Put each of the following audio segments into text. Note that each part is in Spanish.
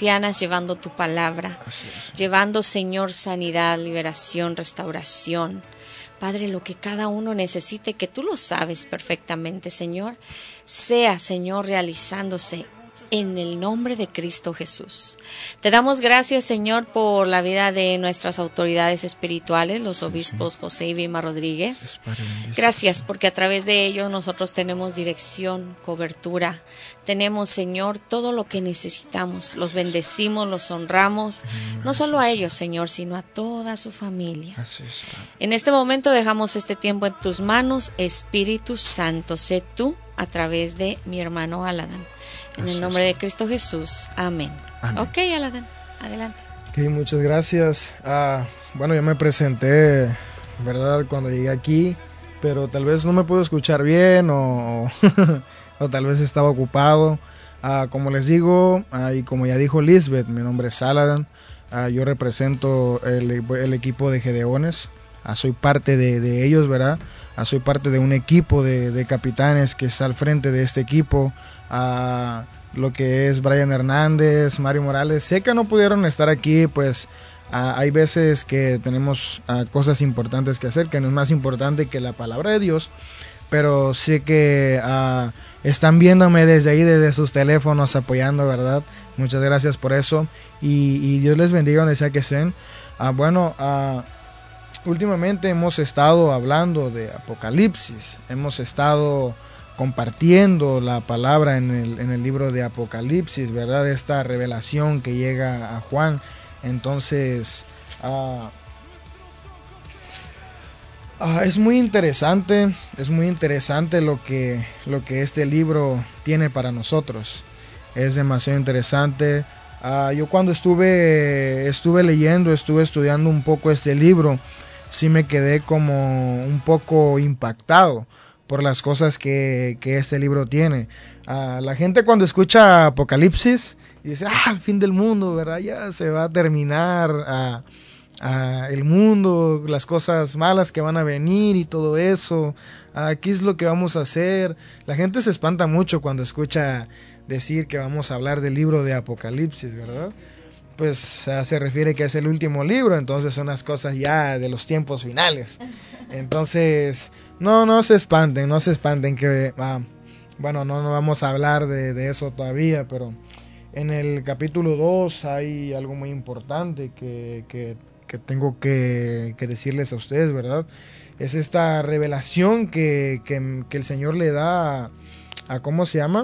ancianas llevando tu palabra, llevando, Señor, sanidad, liberación, restauración. Padre, lo que cada uno necesite, que tú lo sabes perfectamente, Señor, sea, Señor, realizándose en el nombre de Cristo Jesús. Te damos gracias, Señor, por la vida de nuestras autoridades espirituales, los obispos José y Vilma Rodríguez. Gracias, porque a través de ellos nosotros tenemos dirección, cobertura. Tenemos, Señor, todo lo que necesitamos. Los bendecimos, los honramos, no solo a ellos, Señor, sino a toda su familia. En este momento dejamos este tiempo en tus manos. Espíritu Santo, sé tú a través de mi hermano Aladán. En el nombre de Cristo Jesús. Amén. Ok, Aladán, adelante. Ok, muchas gracias. Bueno, yo me presenté, ¿verdad?, cuando llegué aquí, pero tal vez no me puedo escuchar bien o tal vez estaba ocupado. Como les digo, y como ya dijo Lisbeth, mi nombre es Aladán. Yo represento el equipo de Gedeones. Soy parte de ellos, ¿verdad? Soy parte de un equipo de capitanes que está al frente de este equipo. Lo que es Brian Hernández, Mario Morales. Sé que no pudieron estar aquí, pues hay veces que tenemos cosas importantes que hacer, que no es más importante que la palabra de Dios, pero sé que están viéndome desde ahí, desde sus teléfonos, apoyando, ¿verdad? Muchas gracias por eso, y Dios les bendiga donde sea que estén. Últimamente hemos estado hablando de Apocalipsis, hemos estado compartiendo la palabra en el libro de Apocalipsis, ¿verdad? Esta revelación que llega a Juan. Entonces, es muy interesante lo que este libro tiene para nosotros. Es demasiado interesante. Yo cuando estuve leyendo, estuve estudiando un poco este libro, sí me quedé como un poco impactado por las cosas que este libro tiene. La gente cuando escucha Apocalipsis dice, el fin del mundo, ¿verdad? Ya se va a terminar el mundo, las cosas malas que van a venir y todo eso. ¿Qué es lo que vamos a hacer? La gente se espanta mucho cuando escucha decir que vamos a hablar del libro de Apocalipsis, ¿verdad? Pues se refiere que es el último libro, entonces son las cosas ya de los tiempos finales. Entonces, no se espanten que, bueno, no vamos a hablar de eso todavía, pero en el capítulo 2 hay algo muy importante que tengo que decirles a ustedes, ¿verdad? Es esta revelación que el Señor le da a ¿cómo se llama?,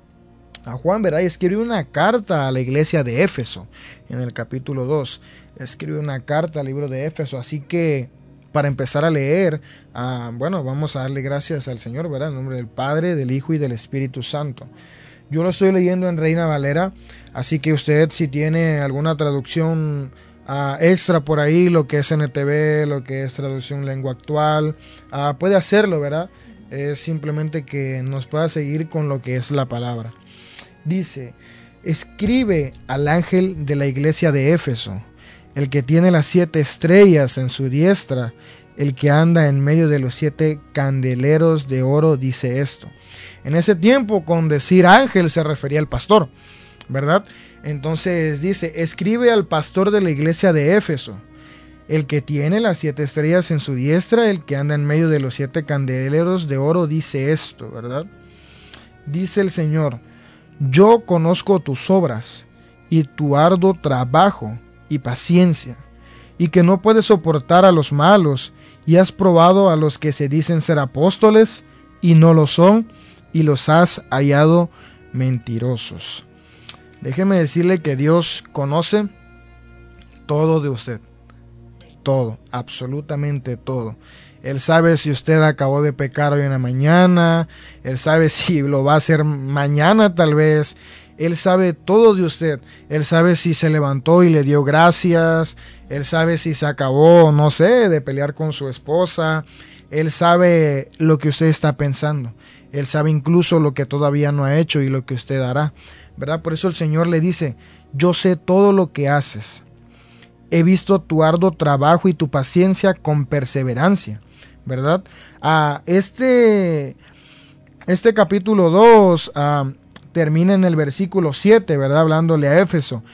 a Juan, ¿verdad? Y escribe una carta a la iglesia de Éfeso. En el capítulo 2 escribe una carta al libro de Éfeso. Así que para empezar a leer, bueno, vamos a darle gracias al Señor, ¿verdad? En nombre del Padre, del Hijo y del Espíritu Santo. Yo lo estoy leyendo en Reina Valera, así que usted, si tiene alguna traducción extra por ahí, lo que es NTV, lo que es traducción lengua actual, puede hacerlo, ¿verdad? Es simplemente que nos pueda seguir con lo que es la palabra. Dice: escribe al ángel de la iglesia de Éfeso, el que tiene las 7 estrellas en su diestra, el que anda en medio de los 7 candeleros de oro, dice esto. En ese tiempo, con decir ángel se refería al pastor, ¿verdad? Entonces dice: escribe al pastor de la iglesia de Éfeso, el que tiene las 7 estrellas en su diestra, el que anda en medio de los 7 candeleros de oro, dice esto, ¿verdad? Dice el Señor: yo conozco tus obras y tu arduo trabajo y paciencia, y que no puedes soportar a los malos, y has probado a los que se dicen ser apóstoles y no lo son, y los has hallado mentirosos. Déjeme decirle que Dios conoce todo de usted, todo, absolutamente todo. Él sabe si usted acabó de pecar hoy en la mañana, Él sabe si lo va a hacer mañana tal vez, Él sabe todo de usted, Él sabe si se levantó y le dio gracias, Él sabe si se acabó, no sé, de pelear con su esposa, Él sabe lo que usted está pensando, Él sabe incluso lo que todavía no ha hecho y lo que usted hará, ¿verdad? Por eso el Señor le dice: yo sé todo lo que haces, he visto tu arduo trabajo y tu paciencia con perseverancia, ¿verdad? Este capítulo 2 termina en el versículo 7, ¿verdad? Hablándole a Éfeso.